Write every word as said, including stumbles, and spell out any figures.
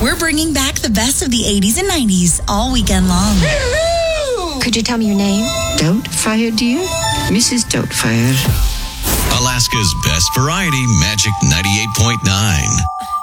We're bringing back the best of the eighties and nineties all weekend long. Could you tell me your name? Doubtfire, dear? Missus Doubtfire. Alaska's best variety, Magic ninety-eight point nine.